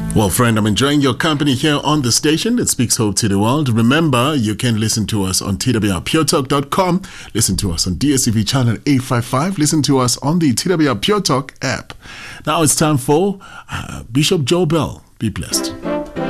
Well, friend, I'm enjoying your company here on the station that speaks hope to the world. Remember, you can listen to us on twrpuretalk.com, listen to us on DSTV channel 855, listen to us on the TWR Pure Talk app. Now it's time for Bishop Joe Bell. Be blessed.